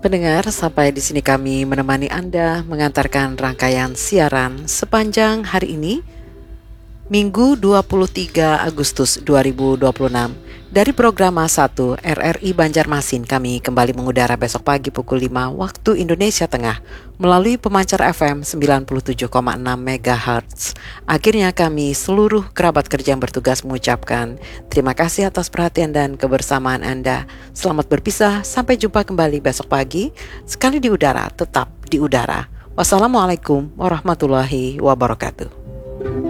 pendengar, sampai di sini kami menemani Anda mengantarkan rangkaian siaran sepanjang hari ini, Minggu 23 Agustus 2026. Dari program A1 RRI Banjarmasin, kami kembali mengudara besok pagi pukul 5 waktu Indonesia Tengah melalui pemancar FM 97,6 MHz. Akhirnya kami seluruh kerabat kerja yang bertugas mengucapkan terima kasih atas perhatian dan kebersamaan Anda. Selamat berpisah, sampai jumpa kembali besok pagi. Sekali di udara, tetap di udara. Wassalamualaikum warahmatullahi wabarakatuh.